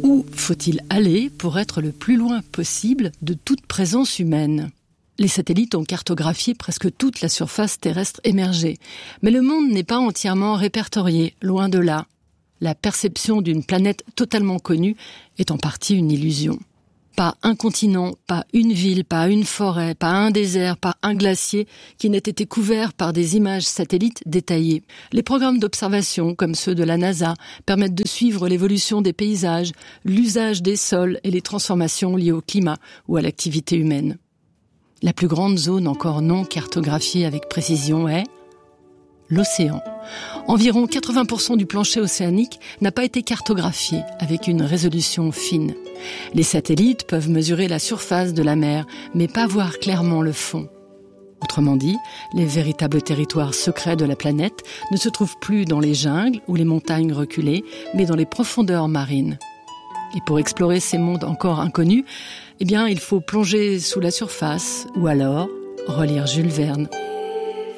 Où faut-il aller pour être le plus loin possible de toute présence humaine ? Les satellites ont cartographié presque toute la surface terrestre émergée. Mais le monde n'est pas entièrement répertorié, loin de là. La perception d'une planète totalement connue est en partie une illusion. Pas un continent, pas une ville, pas une forêt, pas un désert, pas un glacier qui n'ait été couvert par des images satellites détaillées. Les programmes d'observation, comme ceux de la NASA, permettent de suivre l'évolution des paysages, l'usage des sols et les transformations liées au climat ou à l'activité humaine. La plus grande zone encore non cartographiée avec précision est l'océan. Environ 80% du plancher océanique n'a pas été cartographié avec une résolution fine. Les satellites peuvent mesurer la surface de la mer, mais pas voir clairement le fond. Autrement dit, les véritables territoires secrets de la planète ne se trouvent plus dans les jungles ou les montagnes reculées, mais dans les profondeurs marines. Et pour explorer ces mondes encore inconnus, il faut plonger sous la surface ou alors relire Jules Verne.